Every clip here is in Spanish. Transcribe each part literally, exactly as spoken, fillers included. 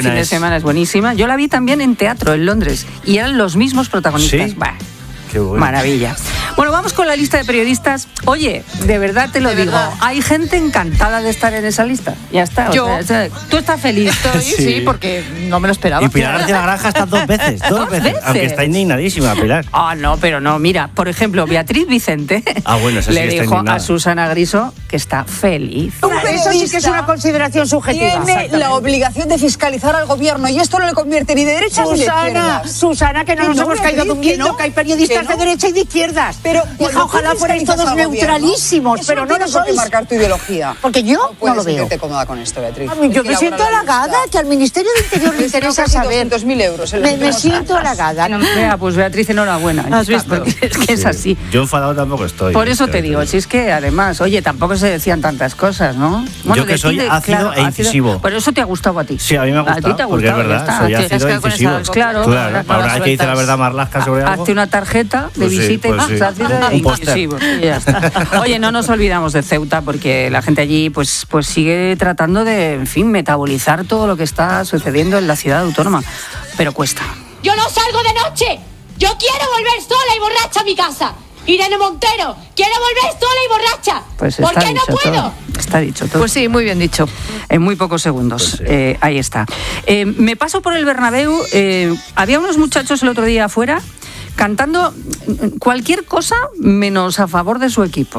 fin de es. semana es buenísima. Yo la vi también en teatro, en Londres, y eran los mismos protagonistas. ¿Sí? Bah, Qué bueno. maravilla. Bueno, vamos con la lista de periodistas. Oye, de verdad te lo De digo, verdad. hay gente encantada de estar en esa lista. Ya está. o Yo. sea, o sea, tú estás feliz. Estoy, sí. Sí. porque no me lo esperaba. Y Pilar García Granja está dos veces, dos, ¿Dos veces, veces? aunque está indignadísima, Pilar. Ah, no, pero no, mira, por ejemplo, Beatriz Vicente Ah, bueno, esa sí le que está dijo indignada. a Susana Griso que está feliz. Un Eso sí que es una consideración subjetiva. Tiene la obligación de fiscalizar al gobierno y esto no le convierte ni de derechas ni de Susana, izquierdas. Susana, que no Que nos no, hemos Beatriz, caído que durmiendo, no, que hay periodistas que no. de derecha y de izquierdas. Pero Hija, cuando tú ojalá fuerais fiscalizas todos al gobierno, neutralísimos, eso pero no lo tienes por qué sois. marcar tu ideología. Porque yo no no puedes lo veo. sentirte cómoda con esto, Beatriz. A mí, yo Es que me la siento hora de la halagada, lista. que al Ministerio de Interior le Desde interesa casi saber. doscientos mil euros en los Me, me últimos siento años. halagada. Vea, pues Beatriz, enhorabuena. ¿Has visto? Porque es que es Sí. así. Yo enfadado tampoco estoy. Por eso te Pero- digo, si es que además, oye, tampoco se decían tantas cosas, ¿no? Yo que de soy ti, de- ácido e incisivo. Pero eso te ha gustado a ti. Sí, a mí me ha A ti gustado, te ha porque es gustado, ya verdad, está. soy Te- ácido has e quedado con incisivo. esa- Claro, Claro, ahora ahora hay que dice la sueltas. verdad Marlaska sobre algo. Hazte una tarjeta de Pues sí, visita pues y sí. más, ácido e Un póster. incisivo. Y ya está. Oye, no nos olvidamos de Ceuta porque la gente allí pues, pues sigue tratando de, en fin, metabolizar todo lo que está sucediendo en la ciudad autónoma. Pero cuesta. Yo no salgo de noche. Yo quiero volver sola y borracha a mi casa. Irene Montero, quiero volver sola y borracha. Pues ¿Por está qué no dicho puedo? todo. Está dicho todo. Pues sí, muy bien dicho. En muy pocos segundos. Pues sí. Eh, ahí está. Eh, me paso por el Bernabéu. eh, había unos muchachos el otro día afuera cantando cualquier cosa menos a favor de su equipo.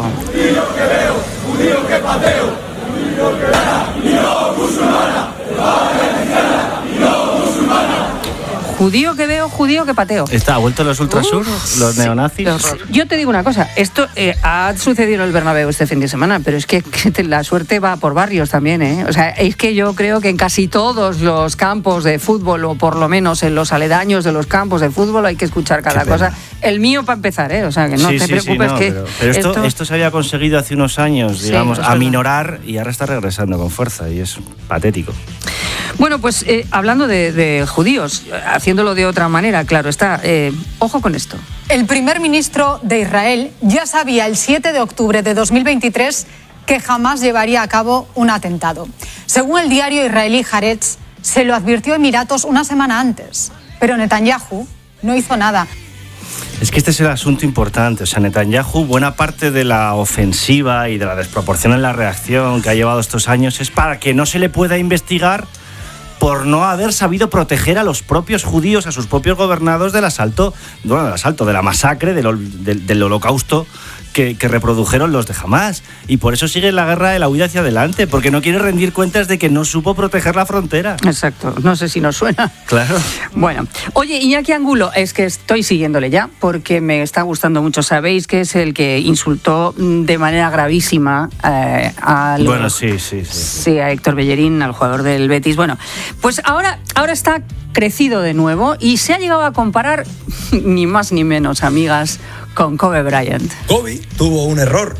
Judío que veo, judío que pateo. Está, ¿ha vuelto los ultrasur, los neonazis? Yo te digo una cosa, esto eh, ha sucedido en el Bernabéu este fin de semana, pero es que, que te- la suerte va por barrios también, ¿eh? O sea, es que yo creo que en casi todos los campos de fútbol, o por lo menos en los aledaños de los campos de fútbol, hay que escuchar cada Qué pena. cosa. El mío para empezar, ¿eh? O sea, que no Sí, te sí, sí, preocupes no, que... pero, pero esto, esto se había conseguido hace unos años, Sí, digamos, es verdad. aminorar y ahora está regresando con fuerza y es patético. Bueno, pues eh, hablando de, de judíos, haciéndolo de otra manera, claro está, eh, ojo con esto. El primer ministro de Israel ya sabía el siete de octubre de dos mil veintitrés que jamás llevaría a cabo un atentado. Según el diario israelí Haaretz, se lo advirtió Emiratos una semana antes, pero Netanyahu no hizo nada. Es que este es el asunto importante. O sea, Netanyahu, buena parte de la ofensiva y de la desproporción en la reacción que ha llevado estos años es para que no se le pueda investigar por no haber sabido proteger a los propios judíos, a sus propios gobernados del asalto, bueno, del asalto, de la masacre, del, ol- del, del holocausto que, que reprodujeron los de Hamás. Y por eso sigue la guerra de la huida hacia adelante, porque no quiere rendir cuentas de que no supo proteger la frontera. Exacto, no sé si nos suena. Claro. Bueno, oye, Iñaki Angulo, es que estoy siguiéndole ya porque me está gustando mucho. Sabéis que es el que insultó mm, de manera gravísima eh, a los- Bueno, sí, sí, sí. Sí, a Héctor Bellerín, al jugador del Betis. Bueno, pues ahora, ahora está crecido de nuevo y se ha llegado a comparar, ni más ni menos, amigas, con Kobe Bryant. Kobe tuvo un error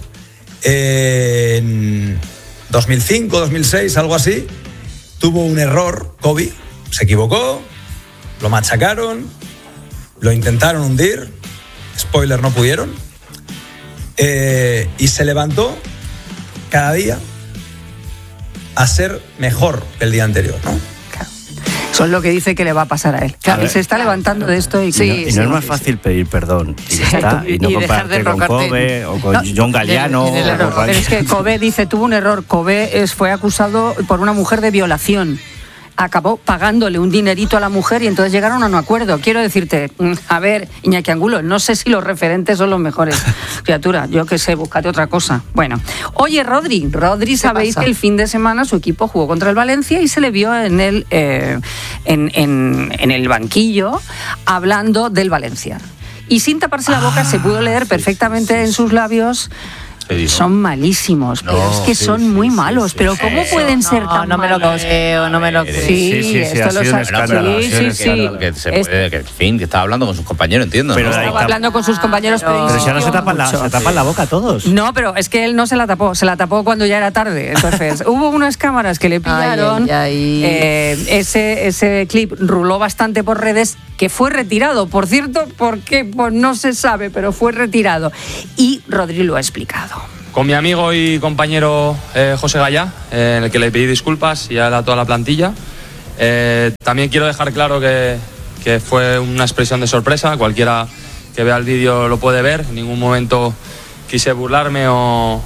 en dos mil cinco, dos mil seis, algo así. Tuvo un error, Kobe, se equivocó, lo machacaron, lo intentaron hundir, spoiler, no pudieron, eh, y se levantó cada día a ser mejor que el día anterior, ¿no? Eso es lo que dice que le va a pasar a él. Claro, A ver. se está levantando de esto y... Y no, y no es más fácil pedir perdón y, ya está, y no y dejar de compararte con enrocarte. Kobe o con No, John Galliano. en el o error. con cual- Pero es que Kobe dice, tuvo un error. Kobe es, fue acusado por una mujer de violación. Acabó pagándole un dinerito a la mujer y entonces llegaron a un acuerdo. Quiero decirte, mm, a ver, Iñaki Angulo, no sé si los referentes son los mejores. Criatura, yo qué sé, búscate otra cosa. Bueno, oye, Rodri, Rodri, sabéis pasa? que el fin de semana su equipo jugó contra el Valencia y se le vio en el, eh, en, en- en el banquillo hablando del Valencia. Y sin taparse la boca se pudo leer perfectamente en sus labios. Son malísimos, pero No, es que sí, son sí, muy sí, malos. sí, pero sí. ¿cómo Eso, pueden ser No, tan no me lo malos? creo, no me lo creo. Sí, Sí, sí, sí, esto ha lo sido un sa- escándalo. Sí, sí, que, sí. que se Es- puede, que, en fin, que estaba hablando con sus compañeros, entiendo. Pero ¿no? ahí Estaba tap- hablando con sus compañeros, pero, Pero si ahora se insistió tapan, la, mucho. se tapan la boca todos. No, pero es que él no se la tapó, se la tapó cuando ya era tarde. Entonces, hubo unas cámaras que le pillaron. Ay, ay, ay. Eh, ese, ese clip ruló bastante por redes, que fue retirado. Por cierto, ¿por qué? Pues no se sabe, pero fue retirado. Y Rodri lo ha explicado. Con mi amigo y compañero eh, José Gallá, eh, en el que le pedí disculpas y a la- toda la plantilla. Eh, también quiero dejar claro que, que fue una expresión de sorpresa. Cualquiera que vea el vídeo lo puede ver. En ningún momento quise burlarme o,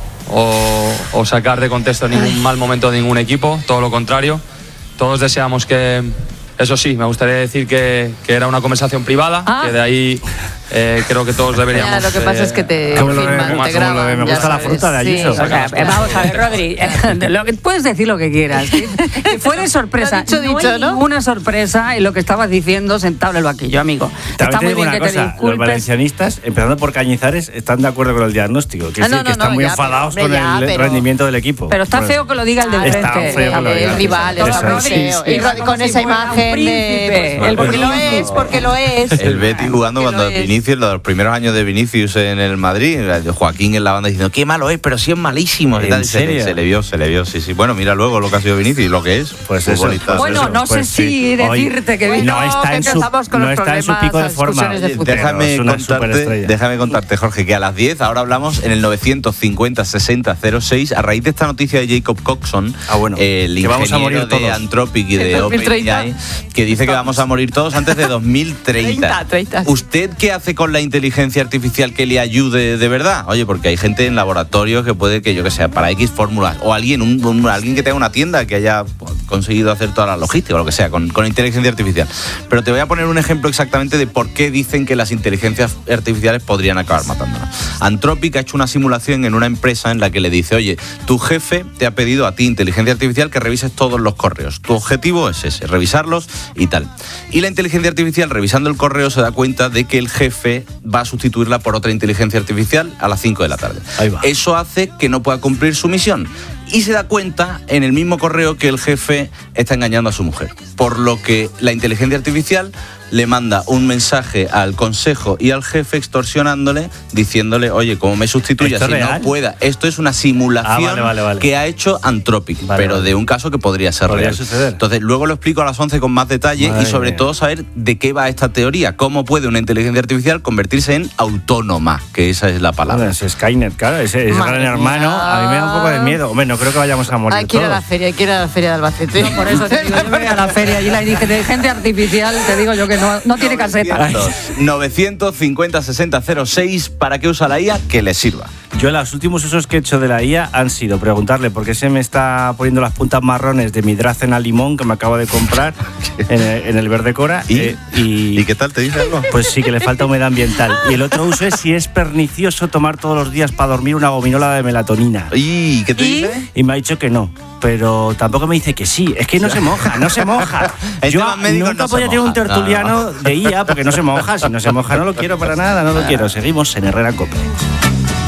o, o sacar de contexto ningún mal momento de ningún equipo. Todo lo contrario. Todos deseamos que... Eso sí, me gustaría decir que, que era una conversación privada, ah. que de ahí eh, creo que todos deberíamos... Ya, lo que pasa eh, es que te filman, te graban. Me gusta la fruta de Ayuso. Sí. O sea, vamos a ver, Rodri, lo que, puedes decir lo que quieras. Que fue de sorpresa. Dicho, no dicho, hay ¿no? ninguna sorpresa en lo que estabas diciendo sentado en el banquillo, amigo. También Está muy bien una que cosa, te disculpes. Los valencianistas, empezando por Cañizares, están de acuerdo con el diagnóstico. Que, ah, decir, no, no, que están no, muy ya, enfadados pero, con ya, el pero, rendimiento del equipo. Pero está feo que lo diga el del está frente. Feo que lo diga. El rival, el Rodri, con esa imagen de... El porque lo es, porque lo es. El Betis jugando cuando Vinicius, los primeros años de Vinicius en el Madrid, Joaquín en la banda diciendo qué malo es, pero sí es malísimo. ¿En se, le, se le vio, se le vio, sí, sí. Bueno, mira luego lo que ha sido Vinicius y lo que es. Pues eso. Pues bueno, eso, no pues sé si sí. decirte que Hoy, no está, que en su, con no los está en su pico de forma. de déjame, contarte, déjame contarte, Jorge, que a las diez ahora hablamos en el novecientos cincuenta sesenta cero seis a raíz de esta noticia de Jacob Coxon, ah, bueno, el ingeniero vamos a morir de todos. Anthropic y de OpenAI, que dice que vamos a morir todos antes de dos mil treinta. treinta, treinta. ¿Usted qué hace con la inteligencia artificial que le ayude de verdad? Oye, porque hay gente en laboratorios que puede que, yo que sé, para X fórmulas, o alguien, un, un, alguien que tenga una tienda que haya conseguido hacer toda la logística o lo que sea, con, con inteligencia artificial. Pero te voy a poner un ejemplo exactamente de por qué dicen que las inteligencias artificiales podrían acabar matándonos. Anthropic ha hecho una simulación en una empresa en la que le dice, oye, tu jefe te ha pedido a ti, inteligencia artificial, que revises todos los correos. Tu objetivo es ese, revisarlos y tal. Y la inteligencia artificial, revisando el correo, se da cuenta de que el jefe va a sustituirla por otra inteligencia artificial a las cinco de la tarde. Ahí va. Eso hace que no pueda cumplir su misión. Y se da cuenta en el mismo correo que el jefe está engañando a su mujer. Por lo que la inteligencia artificial le manda un mensaje al consejo y al jefe extorsionándole, diciéndole, oye, como me sustituya, si real? no pueda. Esto es una simulación ah, vale, vale, vale. que ha hecho Anthropic, vale, pero vale. de un caso que podría ser podría real. suceder. Entonces, luego lo explico a las once con más detalle. Madre y sobre mía. todo saber de qué va esta teoría, cómo puede una inteligencia artificial convertirse en autónoma, que esa es la palabra. Bueno, es Skynet, claro, ese, ese gran hermano, a mí me da un poco de miedo. Hombre, no creo que vayamos a morir Hay que ir a la todos. feria, hay que ir a la feria de Albacete. No, por eso te digo, yo voy a la feria y la inteligencia artificial, te digo yo que no, no tiene caseta. novecientos cincuenta sesenta cero seis, ¿para qué usa la I A? Que le sirva. Yo los últimos usos que he hecho de la I A han sido preguntarle por qué se me está poniendo las puntas marrones de mi Dracena limón que me acabo de comprar en, el, en el Verde Cora. ¿Y? Eh, y, ¿Y qué tal? ¿Te dice algo? Pues sí, que le falta humedad ambiental. Y el otro uso es si es pernicioso tomar todos los días para dormir una gominola de melatonina. ¿Y qué te ¿Y? dice? Y me ha dicho que no. Pero tampoco me dice que sí. Es que no se moja, no se moja. Yo nunca no podía tener un tertuliano no, no. de I A porque no se moja. Si no se moja no lo quiero para nada, no lo quiero. Seguimos en Herrera Cope.